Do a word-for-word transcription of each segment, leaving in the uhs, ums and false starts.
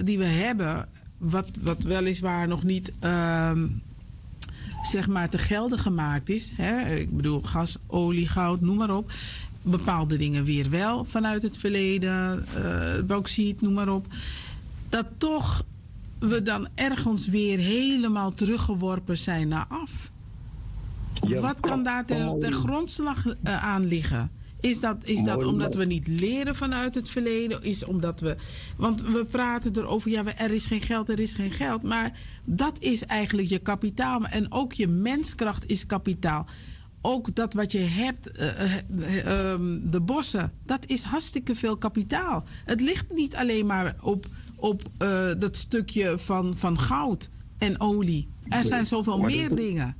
die we hebben, wat, wat weliswaar nog niet uh, zeg maar te gelden gemaakt is. Hè? Ik bedoel, gas, olie, goud, noem maar op. Bepaalde dingen weer wel vanuit het verleden, uh, bauxiet, noem maar op. Dat toch we dan ergens weer helemaal teruggeworpen zijn naar af. Ja, wat kan daar ter, ter grondslag uh, aan liggen? Is dat, is dat omdat we niet leren vanuit het verleden? Is omdat we. Want we praten erover, ja, er is geen geld, er is geen geld. Maar dat is eigenlijk je kapitaal. En ook je menskracht is kapitaal. Ook dat wat je hebt, uh, uh, uh, de bossen, dat is hartstikke veel kapitaal. Het ligt niet alleen maar op, op uh, dat stukje van, van goud en olie. Er zijn zoveel maar meer dit, dingen.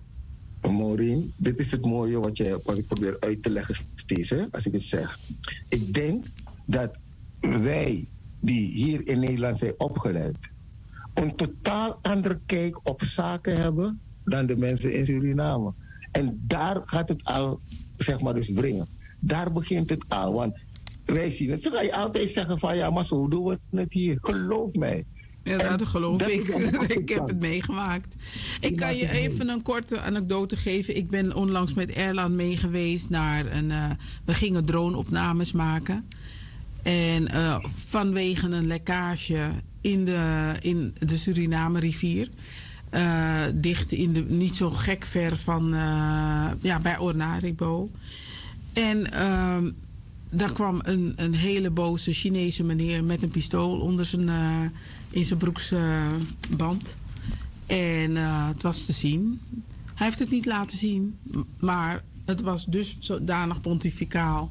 Maureen, dit is het mooie wat, je, wat ik probeer uit te leggen steeds, hè, als ik het zeg. Ik denk dat wij die hier in Nederland zijn opgeleid, een totaal andere kijk op zaken hebben dan de mensen in Suriname. En daar gaat het al, zeg maar, dus brengen. Daar begint het al. Want wij zien het. Ze gaan je altijd zeggen van, ja, maar zo doen we het hier. Geloof mij. Ja, en dat geloof dat ik. Ik heb het meegemaakt. Ik kan je even een korte anekdote geven. Ik ben onlangs met Erland mee geweest naar een... Uh, we gingen drone-opnames maken. En uh, vanwege een lekkage in de, in de Suriname-rivier... Uh, dicht in de, niet zo gek ver van, uh, ja, bij Ornaribo. En uh, daar kwam een, een hele boze Chinese meneer met een pistool onder zijn, uh, in zijn broeksband. Uh, en uh, het was te zien. Hij heeft het niet laten zien, maar het was dus zodanig pontificaal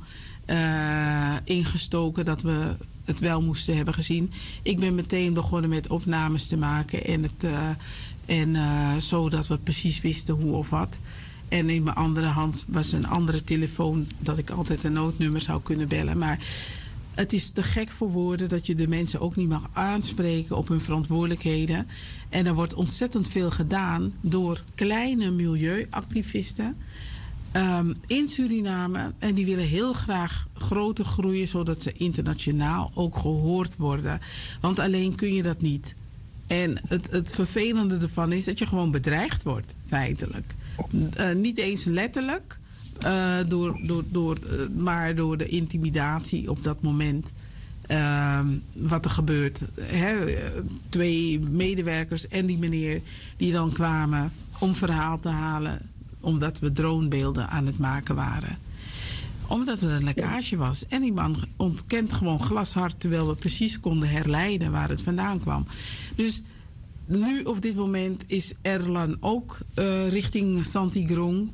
uh, ingestoken dat we het wel moesten hebben gezien. Ik ben meteen begonnen met opnames te maken en het... Uh, En uh, zodat we precies wisten hoe of wat. En in mijn andere hand was een andere telefoon... dat ik altijd een noodnummer zou kunnen bellen. Maar het is te gek voor woorden... dat je de mensen ook niet mag aanspreken op hun verantwoordelijkheden. En er wordt ontzettend veel gedaan... door kleine milieuactivisten... Um, in Suriname. En die willen heel graag groter groeien... zodat ze internationaal ook gehoord worden. Want alleen kun je dat niet... En het, het vervelende ervan is dat je gewoon bedreigd wordt, feitelijk. Uh, niet eens letterlijk, uh, door, door, door, uh, maar door de intimidatie op dat moment. Uh, wat er gebeurt. Hè? Twee medewerkers en die meneer die dan kwamen om verhaal te halen... omdat we dronebeelden aan het maken waren. Omdat er een lekkage was. En die man ontkent gewoon glashard... terwijl we precies konden herleiden waar het vandaan kwam. Dus nu op dit moment is Erlan ook uh, richting Santigrong...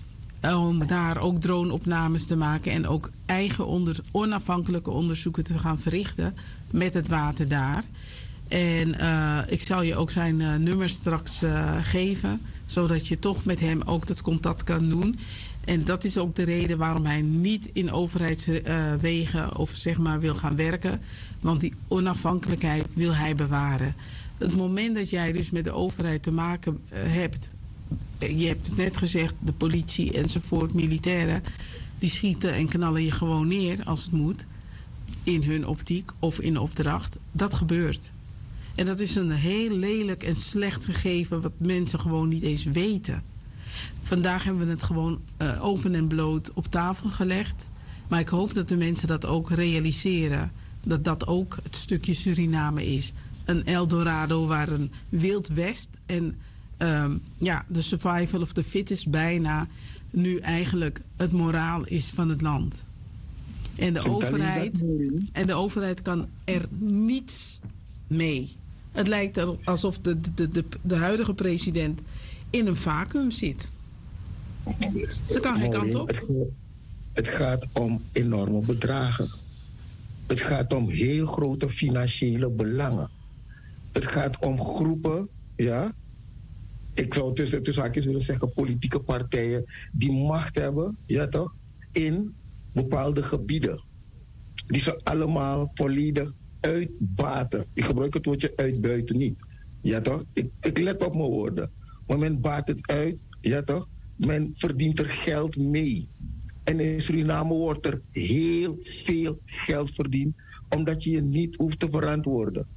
om daar ook drone-opnames te maken... en ook eigen onder, onafhankelijke onderzoeken te gaan verrichten... met het water daar. En uh, ik zal je ook zijn uh, nummer straks uh, geven... zodat je toch met hem ook dat contact kan doen... En dat is ook de reden waarom hij niet in overheidswegen uh, of zeg maar wil gaan werken. Want die onafhankelijkheid wil hij bewaren. Het moment dat jij dus met de overheid te maken uh, hebt... Je hebt het net gezegd, de politie enzovoort, militairen... die schieten en knallen je gewoon neer als het moet. In hun optiek of in opdracht. Dat gebeurt. En dat is een heel lelijk en slecht gegeven... wat mensen gewoon niet eens weten... Vandaag hebben we het gewoon uh, open en bloot op tafel gelegd. Maar ik hoop dat de mensen dat ook realiseren. Dat dat ook het stukje Suriname is. Een Eldorado waar een Wild West en um, ja, de survival of the fittest bijna... nu eigenlijk het moraal is van het land. En de overheid, en de overheid kan er niets mee. Het lijkt alsof de, de, de, de huidige president... in een vacuüm zit. Ze kan geen kant op. Het gaat om enorme bedragen. Het gaat om heel grote financiële belangen. Het gaat om groepen, ja. Ik zou tussen, tussen haakjes willen zeggen politieke partijen die macht hebben, ja toch, in bepaalde gebieden. Die ze allemaal volledig uitbaten. Ik gebruik het woordje uitbuiten niet. Ja toch? Ik, ik let op mijn woorden. Maar men baat het uit, ja toch? Men verdient er geld mee. En in Suriname wordt er heel veel geld verdiend, omdat je je niet hoeft te verantwoorden.